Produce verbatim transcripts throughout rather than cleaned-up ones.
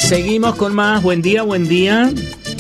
Seguimos con más. Buen día, buen día.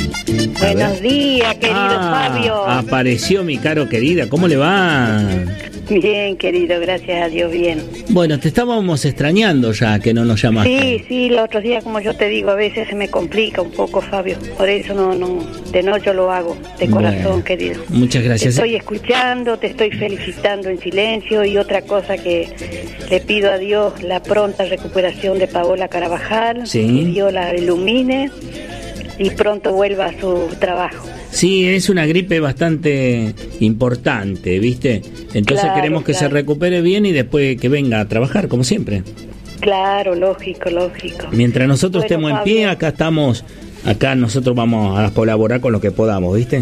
Buenos días, querido ah, Fabio. Apareció mi caro querida. ¿Cómo le va? Bien, querido, gracias a Dios, bien. Bueno, te estábamos extrañando ya que no nos llamaste. Sí, sí, los otros días, como yo te digo, a veces se me complica un poco, Fabio. Por eso no, no, de no yo lo hago, de corazón, bueno, querido. Muchas gracias. Te estoy escuchando, te estoy felicitando en silencio, y otra cosa que le pido a Dios, la pronta recuperación de Paola Carabajal, sí, que Dios la ilumine y pronto vuelva a su trabajo. Sí, es una gripe bastante importante, ¿viste? Entonces claro, queremos que claro. se recupere bien y después que venga a trabajar, como siempre. Claro, lógico, lógico. Mientras nosotros bueno, estemos Fabio, en pie, acá estamos, acá nosotros vamos a colaborar con lo que podamos, ¿viste?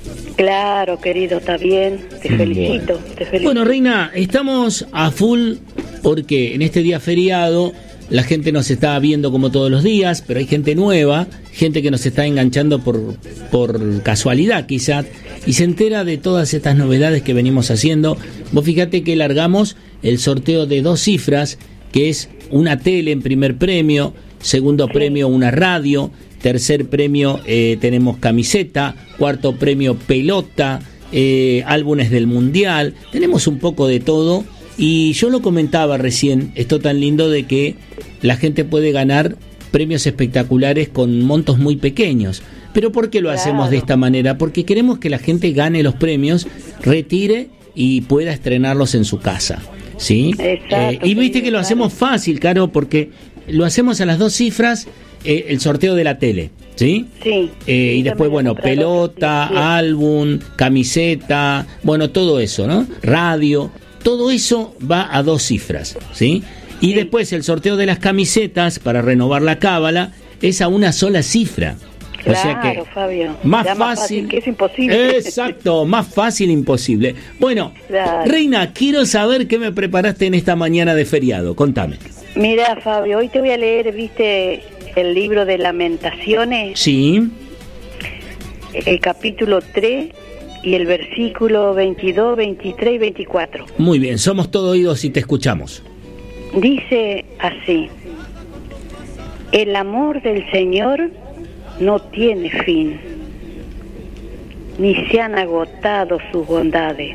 Claro, querido, está bien, te felicito, bueno. te felicito. Bueno, Reina, estamos a full porque en este día feriado la gente nos está viendo como todos los días, pero hay gente nueva, gente que nos está enganchando por, por casualidad quizás, y se entera de todas estas novedades que venimos haciendo. Vos fíjate que largamos el sorteo de dos cifras, que es una tele en primer premio, segundo sí. premio una radio, tercer premio eh, tenemos camiseta, cuarto premio pelota, eh, álbumes del mundial, tenemos un poco de todo. Y yo lo comentaba recién, esto tan lindo de que la gente puede ganar premios espectaculares con montos muy pequeños. ¿Pero por qué lo claro. hacemos de esta manera? Porque queremos que la gente gane los premios, retire y pueda estrenarlos en su casa, ¿sí? Exacto, eh, y viste que lo hacemos fácil, Caro, porque lo hacemos a las dos cifras, eh, el sorteo de la tele, ¿sí? Sí. Eh, y después, bueno, pelota, sí, sí. álbum, camiseta, bueno, todo eso, ¿no? Radio. Todo eso va a dos cifras, ¿sí? Y sí. después el sorteo de las camisetas para renovar la cábala es a una sola cifra. Claro, o sea que Fabio. Más ya fácil, más fácil que es imposible. Exacto, más fácil imposible. Bueno, claro. Reina, quiero saber qué me preparaste en esta mañana de feriado. Contame. Mira, Fabio, hoy te voy a leer, ¿viste el libro de Lamentaciones? Sí. El capítulo tres. Y el versículo veintidós, veintitrés y veinticuatro. Muy bien, somos todo oídos y te escuchamos. Dice así: el amor del Señor no tiene fin, ni se han agotado sus bondades.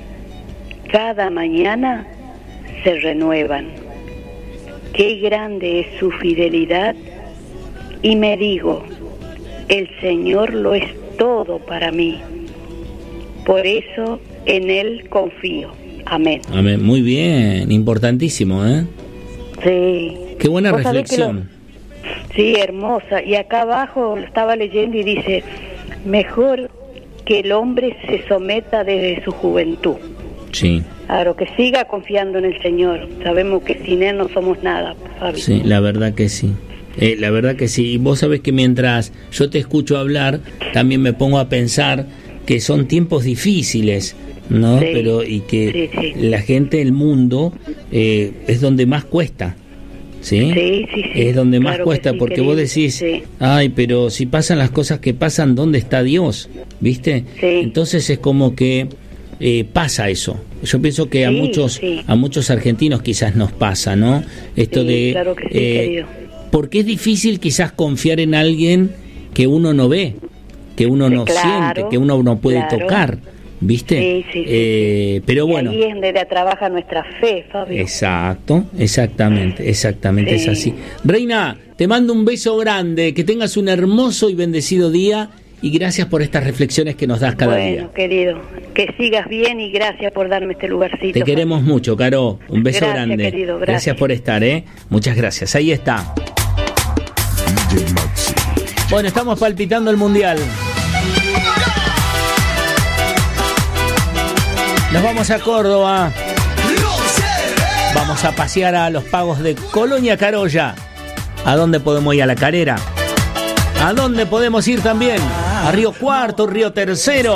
Cada mañana se renuevan. Qué grande es su fidelidad. Y me digo, el Señor lo es todo para mí. Por eso en Él confío. Amén. Amén. Muy bien, importantísimo, ¿eh? Sí. Qué buena reflexión. Lo... Sí, hermosa. Y acá abajo estaba leyendo y dice, mejor que el hombre se someta desde su juventud. Sí. Claro, que siga confiando en el Señor. Sabemos que sin Él no somos nada, Fabio. Sí, la verdad que sí. Eh, la verdad que sí. Y vos sabés que mientras yo te escucho hablar, también me pongo a pensar que son tiempos difíciles, ¿no? Sí, pero y que sí, sí. la gente, el mundo, eh, es donde más cuesta, ¿sí? Sí, sí, sí. Es donde claro más cuesta, sí, porque querido. vos decís, sí. ay, pero si pasan las cosas que pasan, ¿dónde está Dios? ¿Viste? Sí. Entonces es como que eh, pasa eso. Yo pienso que sí, a muchos sí. a muchos argentinos quizás nos pasa, ¿no? Esto sí, de claro que sí, eh, querido. Porque es difícil quizás confiar en alguien que uno no ve, que uno no claro, siente, que uno no puede claro. tocar, ¿viste? Sí, sí, sí, eh, sí. Pero y bueno. ahí es donde trabaja nuestra fe, Fabio. Exacto, exactamente, exactamente, sí. es así. Reina, te mando un beso grande, que tengas un hermoso y bendecido día y gracias por estas reflexiones que nos das cada bueno, día. Bueno, querido, que sigas bien y gracias por darme este lugarcito. Te queremos Fabio. mucho, Caro, un beso gracias, grande. Querido, gracias. Gracias por estar, ¿eh? Muchas gracias, ahí está. Bueno, estamos palpitando el Mundial. Nos vamos a Córdoba. Vamos a pasear a los pagos de Colonia Carolla. ¿A dónde podemos ir? ¿A La Calera? ¿A dónde podemos ir también? A Río Cuarto, Río Tercero.